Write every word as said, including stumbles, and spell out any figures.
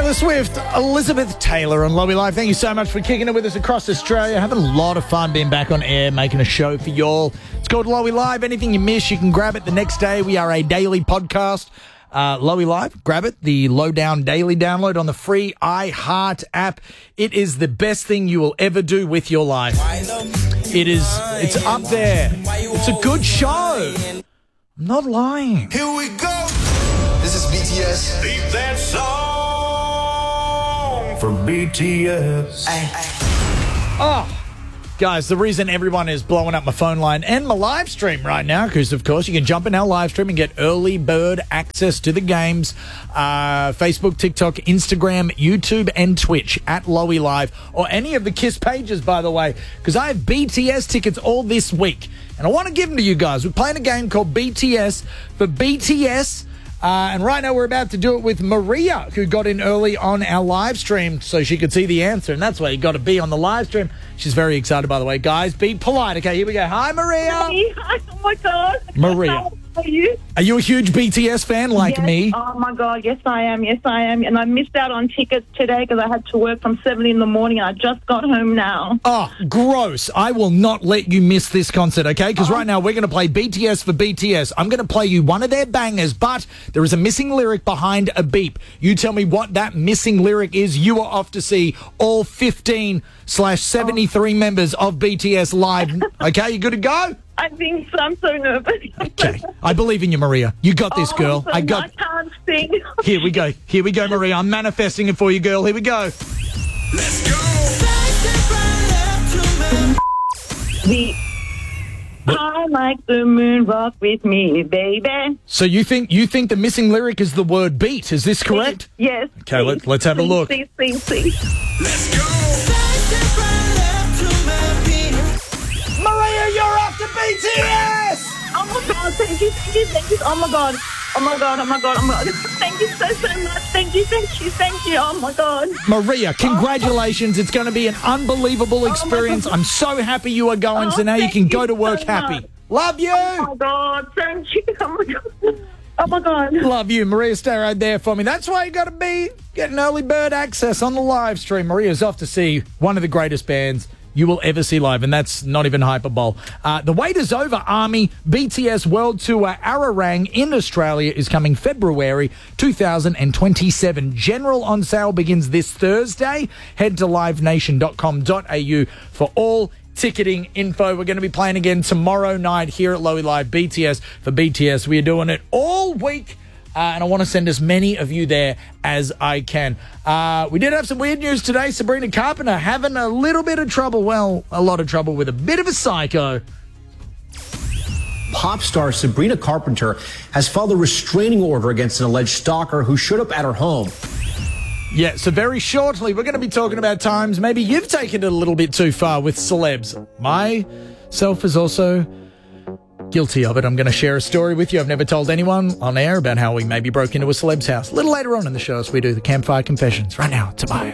Taylor Swift, Elizabeth Taylor on Lowy Live. Thank you so much for kicking it with us across Australia. Having a lot of fun being back on air, making a show for y'all. It's called Lowy Live. Anything you miss, you can grab it the next day. We are a daily podcast. Uh, Lowy Live, grab it, the Lowdown Daily download on the free iHeart app. It is the best thing you will ever do with your life. It is, it's up there. It's a good show. I'm not lying. Here we go. This is B T S. Beat that song for B T S. Oh, guys, the reason everyone is blowing up my phone line and my live stream right now, because, of course, you can jump in our live stream and get early bird access to the games. Uh, Facebook, TikTok, Instagram, YouTube, and Twitch at Lowy Live, or any of the KISS pages, by the way, because I have B T S tickets all this week, and I want to give them to you guys. We're playing a game called B T S for B T S. Uh, and right now we're about to do it with Maria, who got in early on our live stream so she could see the answer. And that's why you got to be on the live stream. She's very excited, by the way. Guys, be polite. Okay, here we go. Hi, Maria. Hey, hi. Oh, my God. Maria. How are you? Are you a huge B T S fan like Yes. me? Oh, my God. Yes, I am. Yes, I am. And I missed out on tickets today because I had to work from seven in the morning. I just got home now. Oh, gross. I will not let you miss this concert, okay? Because right now we're going to play B T S for B T S. I'm going to play you one of their bangers, but there is a missing lyric behind a beep. You tell me what that missing lyric is. You are off to see all fifteen slash seventy-three oh. members of B T S live. Okay, you good to go? I think so. I'm so nervous. Okay. I believe in you, Maria. You got this, Oh, girl. so I got... I can't sing. Here we go. Here we go, Maria. I'm manifesting it for you, girl. Here we go. Let's go. The I like the moon, rock with me, baby. So you think you think the missing lyric is the word beat? Is this correct? Yes. Okay, please, let, let's have a please, look. Please, please, please. Let's go. Maria, you're off to B T S! Oh, my God. Thank you, thank you, thank you. Oh, my God. Oh, my God. Oh, my God. Oh, my God. Thank you so, so much. Thank you, thank you, thank you. Oh, my God. Maria, congratulations. It's going to be an unbelievable experience. I'm so happy you are going, so Oh, now you thank can go you to work so happy. much. Love you! Oh, my God. Thank you. Oh, my God. Oh, my God. Love you. Maria, stay right there for me. That's why you got to be getting early bird access on the live stream. Maria's off to see one of the greatest bands you will ever see live, and that's not even hyperbole. Uh, the wait is over, Army. B T S World Tour Ararang in Australia is coming February two thousand twenty-seven. General on sale begins this Thursday. Head to live nation dot com dot a u for all ticketing info. We're going to be playing again tomorrow night here at Lowy Live. B T S for B T S. We are doing it all week. Uh, and I want to send as many of you there as I can. Uh, we did have some weird news today. Sabrina Carpenter having a little bit of trouble. Well, a lot of trouble with a bit of a psycho. Pop star Sabrina Carpenter has filed a restraining order against an alleged stalker who showed up at her home. Yeah, so very shortly, we're going to be talking about times maybe you've taken it a little bit too far with celebs. Myself is also guilty of it. I'm going to share a story with you I've never told anyone on air about how we maybe broke into a celeb's house. A little later on in the show as we do the Campfire Confessions. Right now, Tobias.